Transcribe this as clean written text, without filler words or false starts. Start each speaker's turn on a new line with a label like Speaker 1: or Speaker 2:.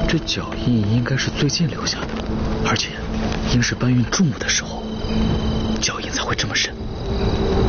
Speaker 1: 这脚印应该是最近留下的，而且应是搬运重物的时候，脚印才会这么深。